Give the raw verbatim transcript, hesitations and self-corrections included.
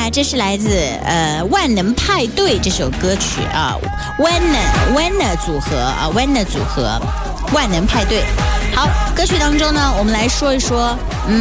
啦，这是来自呃万能派对这首歌曲啊，万能万能组合啊，万能组合，万能派对。好，歌曲当中呢，我们来说一说，嗯。